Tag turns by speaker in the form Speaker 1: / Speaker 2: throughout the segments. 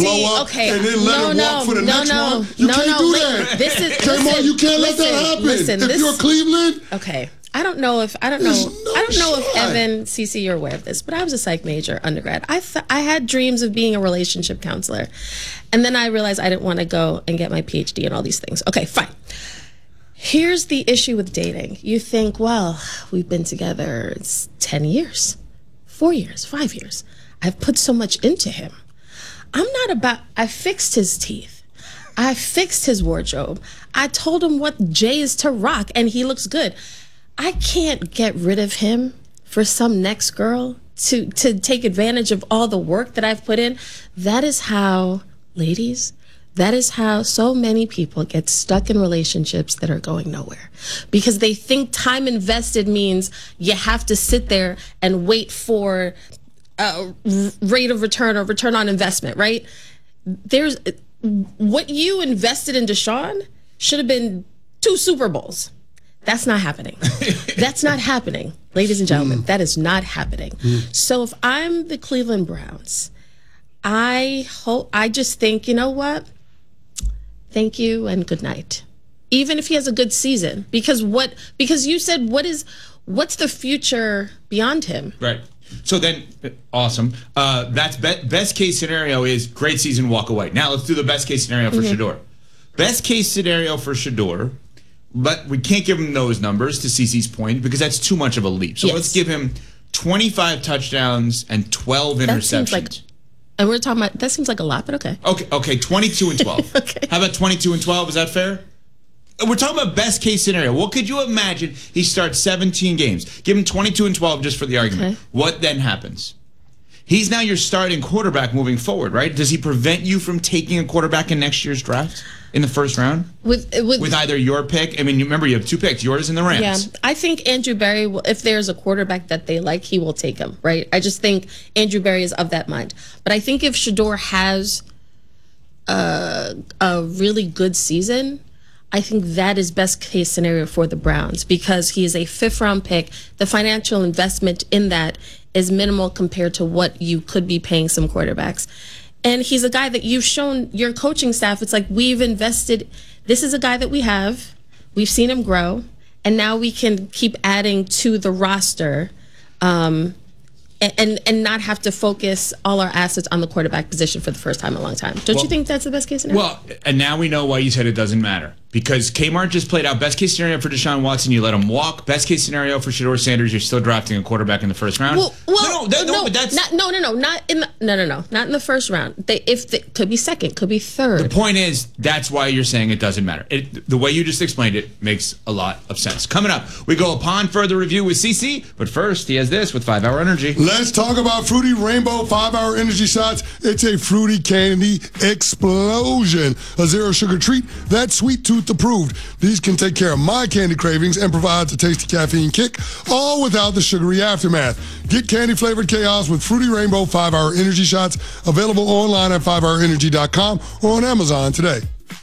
Speaker 1: blow up and then let her walk for the next one? You can't do that.
Speaker 2: This is
Speaker 1: Draymond, you can't let that happen. If you're Cleveland,
Speaker 2: okay. I don't know if Evan, CC, you're aware of this, but I was a psych major undergrad. I had dreams of being a relationship counselor, and then I realized I didn't want to go and get my PhD and all these things. Okay, fine. Here's the issue with dating. You think, well, we've been together, it's 10 years, 4 years, 5 years. I've put so much into him. I fixed his teeth. I fixed his wardrobe. I told him what J's to rock, and he looks good. I can't get rid of him for some next girl to take advantage of all the work that I've put in. That is how, ladies, that is how so many people get stuck in relationships that are going nowhere. Because they think time invested means you have to sit there and wait for a rate of return or return on investment, right? There's what you invested in Deshaun should have been 2 Super Bowls. That's not happening. That's not happening, ladies and gentlemen. That is not happening. So if I'm the Cleveland Browns, I just think, you know what? Thank you and good night. Even if he has a good season, because you said what's the future beyond him?
Speaker 3: Right. So then, awesome. That's best case scenario is great season, walk away. Now let's do the best case scenario for Shedeur. Best case scenario for Shedeur. But we can't give him those numbers, to CeCe's point, because that's too much of a leap. So let's give him 25 touchdowns and 12 interceptions.
Speaker 2: And we're talking about, that seems like a lot, but okay.
Speaker 3: Okay, 22 and 12. Okay. How about 22 and 12? Is that fair? We're talking about best case scenario. What could you imagine? He starts 17 games. Give him 22 and 12 just for the argument. Okay. What then happens? He's now your starting quarterback moving forward, right? Does he prevent you from taking a quarterback in next year's draft? In the first round? With either your pick, I mean, remember you have 2 picks, yours and the Rams.
Speaker 2: Yeah, I think Andrew Berry, if there's a quarterback that they like, he will take him, right? I just think Andrew Berry is of that mind. But I think if Shedeur has a really good season, I think that is best case scenario for the Browns because he is a 5th round pick. The financial investment in that is minimal compared to what you could be paying some quarterbacks. And he's a guy that you've shown your coaching staff. It's like we've invested. This is a guy that we have. We've seen him grow. And now we can keep adding to the roster and not have to focus all our assets on the quarterback position for the first time in a long time. Don't you think that's the best case scenario?
Speaker 3: Well, and now we know why you said it doesn't matter. Because Kmart just played out best case scenario for Deshaun Watson, you let him walk. Best case scenario for Shedeur Sanders, you're still drafting a quarterback in the first round.
Speaker 2: Not in the first round. Could be second, could be third.
Speaker 3: The point is, that's why you're saying it doesn't matter. The way you just explained it makes a lot of sense. Coming up, we go upon further review with CC, but first he has this with 5 Hour Energy.
Speaker 1: Let's talk about Fruity Rainbow 5 Hour Energy Shots. It's a fruity candy explosion. A zero sugar treat that's sweet tooth approved. These can take care of my candy cravings and provides a tasty caffeine kick, all without the sugary aftermath. Get candy-flavored chaos with Fruity Rainbow 5 Hour Energy Shots, available online at 5hourenergy.com or on Amazon today.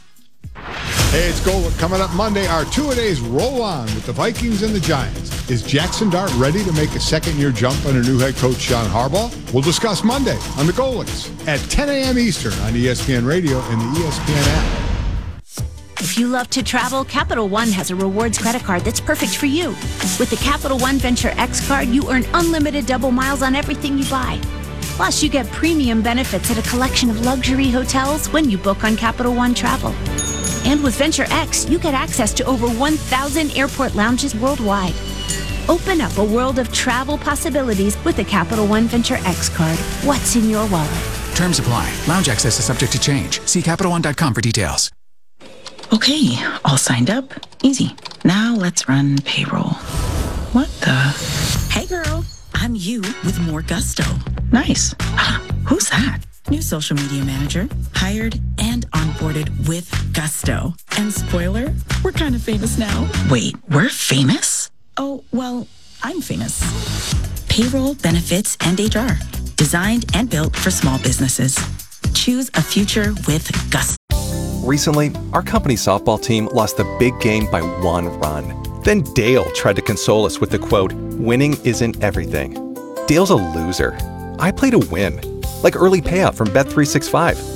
Speaker 4: Hey, it's Golic. Coming up Monday, our two-a-days roll on with the Vikings and the Giants. Is Jackson Dart ready to make a second-year jump under new head coach John Harbaugh? We'll discuss Monday on the Golics at 10 a.m. Eastern on ESPN Radio and the ESPN app.
Speaker 5: If you love to travel, Capital One has a rewards credit card that's perfect for you. With the Capital One Venture X card, you earn unlimited double miles on everything you buy. Plus, you get premium benefits at a collection of luxury hotels when you book on Capital One Travel. And with Venture X, you get access to over 1,000 airport lounges worldwide. Open up a world of travel possibilities with the Capital One Venture X card. What's in your wallet?
Speaker 6: Terms apply. Lounge access is subject to change. See CapitalOne.com for details.
Speaker 7: Okay, all signed up. Easy. Now let's run payroll. What the? Hey girl, I'm you with more gusto. Nice. Who's that? New social media manager. Hired and onboarded with gusto. And spoiler, we're kind of famous now. Wait, we're famous? Oh, well, I'm famous. Payroll, benefits, and HR. Designed and built for small businesses. Choose a future with gusto.
Speaker 8: Recently, our company's softball team lost the big game by 1 run. Then Dale tried to console us with the quote, "Winning isn't everything." Dale's a loser. I play to win, like early payout from Bet365.